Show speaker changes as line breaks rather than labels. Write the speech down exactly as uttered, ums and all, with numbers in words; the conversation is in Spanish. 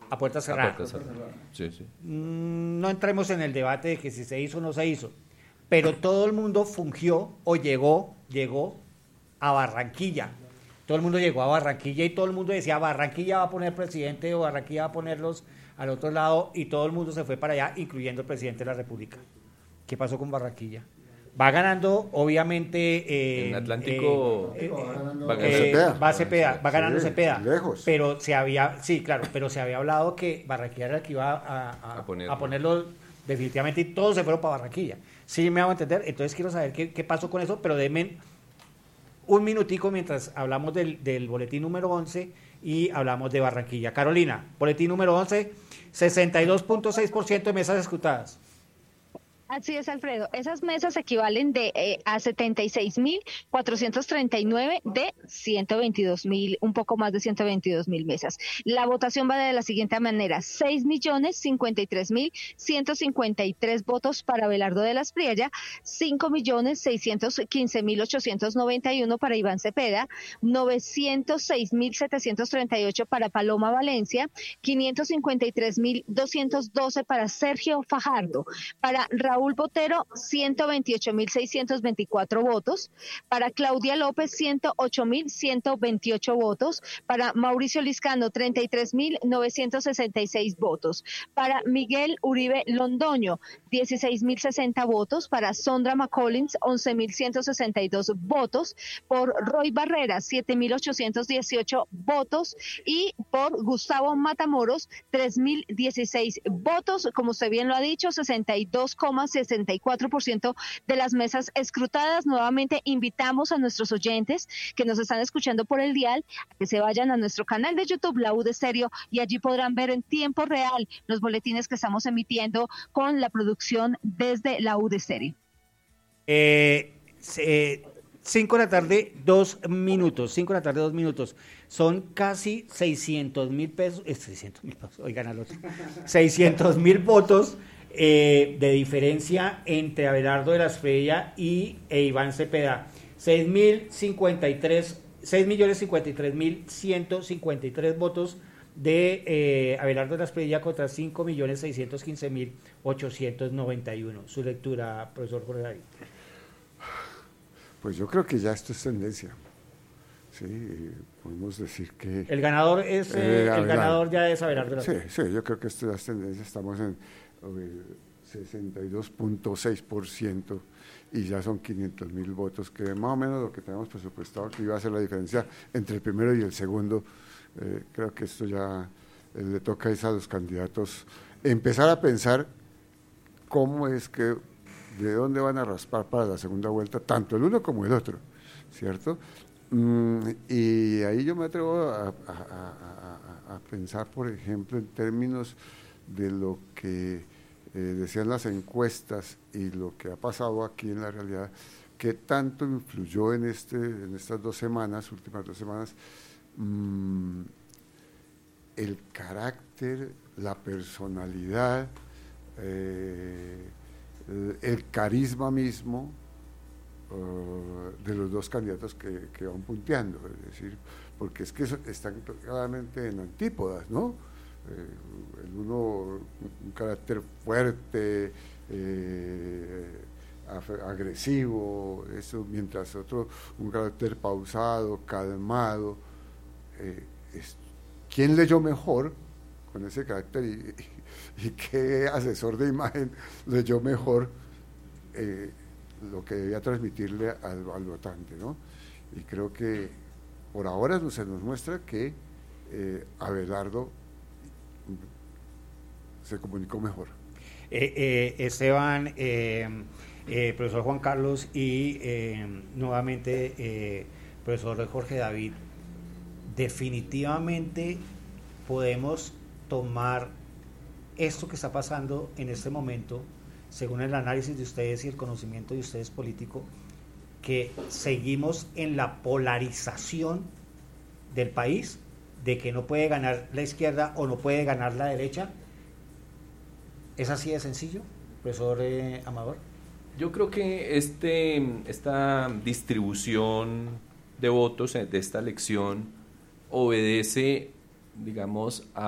a puerta cerrada.
A puerta cerrada. Sí, sí.
Mm, no entremos en el debate de que si se hizo o no se hizo, pero todo el mundo fungió o llegó, llegó a Barranquilla. Todo el mundo llegó a Barranquilla y todo el mundo decía Barranquilla va a poner presidente o Barranquilla va a ponerlos al otro lado y todo el mundo se fue para allá, incluyendo el presidente de la República. ¿Qué pasó con Barranquilla? Va ganando, obviamente. Eh,
en Atlántico.
Eh, eh,
va ganando,
va,
eh,
Cepeda. va Cepeda, va ganando
sí,
Cepeda.
Lejos.
Pero se había, sí, claro, pero se había hablado que Barranquilla era el que iba a, a, a, ponerlo. a ponerlo definitivamente y todos se fueron para Barranquilla. Sí, me hago entender. Entonces quiero saber qué, qué pasó con eso, pero denme un minutico mientras hablamos del, del boletín número once y hablamos de Barranquilla. Carolina, boletín número once, sesenta y dos punto seis por ciento de mesas escrutadas.
Así es, Alfredo. Esas mesas equivalen de eh, a setenta y seis mil cuatrocientos treinta y nueve de ciento veintidós mil, un poco más de ciento veintidós mil mesas. La votación va de la siguiente manera: seis millones cincuenta y tres mil ciento cincuenta y tres votos para Abelardo de la Espriella, cinco millones seiscientos quince mil ochocientos noventa y uno para Iván Cepeda, novecientos seis mil setecientos treinta y ocho para Paloma Valencia, quinientos cincuenta y tres mil doscientos doce para Sergio Fajardo, para Raúl Raúl Botero, ciento veintiocho mil seiscientos veinticuatro votos, para Claudia López, ciento ocho mil ciento veintiocho votos, para Mauricio Liscano, treinta y tres mil novecientos sesenta y seis votos, para Miguel Uribe Londoño, dieciséis mil sesenta votos, para Sondra McCollins, once mil ciento sesenta y dos votos, por Roy Barrera, siete mil ochocientos dieciocho votos y por Gustavo Matamoros, tres mil dieciséis votos. Como usted bien lo ha dicho, sesenta y dos coma sesenta y cuatro por ciento de las mesas escrutadas. Nuevamente invitamos a nuestros oyentes que nos están escuchando por el dial a que se vayan a nuestro canal de YouTube, La U de Estéreo, y allí podrán ver en tiempo real los boletines que estamos emitiendo con la producción desde La U de Estéreo.
Eh, eh, cinco de la tarde, dos minutos. cinco de la tarde, dos minutos. Son casi seiscientos mil pesos. Eh, seiscientos mil pesos, oigan al otro. seiscientos mil votos. Eh, de diferencia entre Abelardo de la Espriella y e Iván Cepeda. seis millones cincuenta y tres mil ciento cincuenta y tres votos de eh, Abelardo de la Espriella contra cinco millones seiscientos quince mil ochocientos noventa y uno. Su lectura, profesor Jorge David.
Pues yo creo que ya esto es tendencia. Sí, podemos decir que
el ganador es eh, eh, el ganador ya es Abelardo de la Espriella.
Sí, sí, yo creo que esto ya es tendencia. Estamos en sesenta y dos punto seis por ciento y ya son quinientos mil votos, que más o menos lo que tenemos presupuestado que iba a ser la diferencia entre el primero y el segundo. Eh, creo que esto ya eh, le toca es a los candidatos empezar a pensar cómo es que, de dónde van a raspar para la segunda vuelta, tanto el uno como el otro, ¿cierto? Mm, y ahí yo me atrevo a, a, a, a, a pensar, por ejemplo, en términos de lo que eh, decían las encuestas y lo que ha pasado aquí en la realidad, que tanto influyó en este en estas dos semanas, últimas dos semanas, mmm, el carácter, la personalidad, eh, el, el carisma mismo uh, de los dos candidatos que, que van punteando, es decir, porque es que están claramente en antípodas, ¿no? Eh, el uno un carácter fuerte, eh, agresivo, eso, mientras otro un carácter pausado, calmado. Eh, es, ¿Quién leyó mejor con ese carácter y, y, y qué asesor de imagen leyó mejor eh, lo que debía transmitirle al, al votante, ¿no? Y creo que por ahora se nos muestra que eh, Abelardo se comunicó mejor.
Eh, eh, Esteban, eh, eh, profesor Juan Carlos y eh, nuevamente eh, profesor Jorge David, definitivamente podemos tomar esto que está pasando en este momento, según el análisis de ustedes y el conocimiento de ustedes político, que seguimos en la polarización del país, de que no puede ganar la izquierda o no puede ganar la derecha. ¿Es así de sencillo, profesor eh, Amador?
Yo creo que este, esta distribución de votos de esta elección obedece, digamos, a